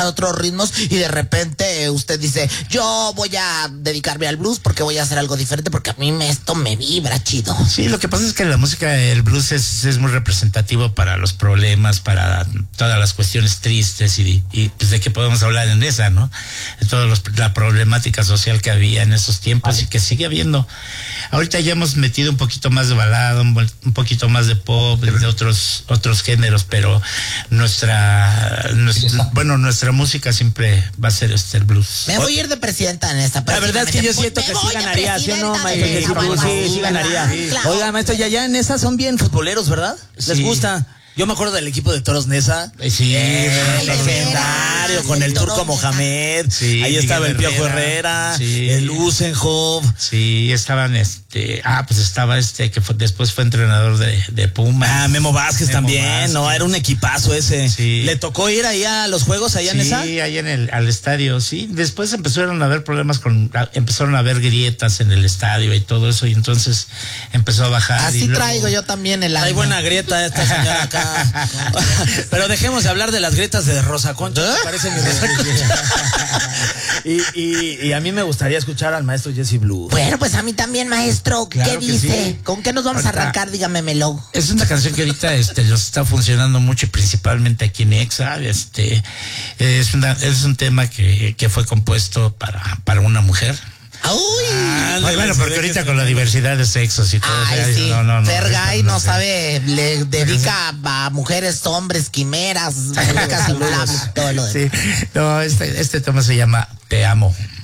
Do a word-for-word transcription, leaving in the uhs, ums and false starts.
otros ritmos y de repente usted dice, yo voy a dedicarme al blues porque voy a hacer algo diferente porque a mí me, esto me vibra chido. Sí, lo que pasa es que la música, el blues es, es muy representativo para los problemas, para todas las cuestiones tristes y, y pues de qué podemos hablar en esa, ¿no? De toda la problemática social que había en esos tiempos Ay. y que sigue habiendo. Ahorita ya hemos metido un poquito más de balada, un, un poquito más de pop, de otros otros géneros, pero nuestra, nuestra bueno, nuestra música siempre va a ser este el blues. Me voy a ir de presidenta en esta. La verdad es que yo siento que sí ganaría, ¿sí o no, maestro? Sí, sí ganaría. Oiga, maestro, ya ya en esas son bien futboleros, ¿verdad? ¿Les sí. gusta? Yo me acuerdo del equipo de Toros Neza. Sí, eh, legendario, con el Turco Mohamed. Sí, ahí estaba el Piojo Herrera, sí. el Usenhoff. Sí, estaban este. Ah, pues estaba este que fue, después fue entrenador de, de Puma. Ah, Memo Vázquez Memo también, Vázquez. No, era un equipazo ese. Sí. ¿Le tocó ir ahí a los juegos allá sí, en esa? Sí, ahí en el al estadio, sí. Después empezaron a haber problemas con, empezaron a haber grietas en el estadio y todo eso, y entonces empezó a bajar. Así y luego... traigo yo también el año. Hay buena grieta esta señora acá. Pero dejemos de hablar de las grietas de Rosa Concha, ¿Eh? Parece mi Rosa Concha. y, y, y a mí me gustaría escuchar al maestro Jesse Blues. Bueno, pues a mí también, maestro. Claro ¿Qué dice? Sí. ¿Con qué nos vamos ahorita, a arrancar? Dígamelo. Es una canción que ahorita este, nos está funcionando mucho, principalmente aquí en Exa. Este, es, una, es un tema que, que fue compuesto para, para una mujer. Uy, ah, no, bueno, porque ahorita con la diversidad de sexos y todo. Ay, eso, sí. no, no, no, Fergay no, no sabe, le dedica a mujeres, hombres, quimeras, muñecas y todo lo demás. Sí, no, este, este tema se llama Te Amo.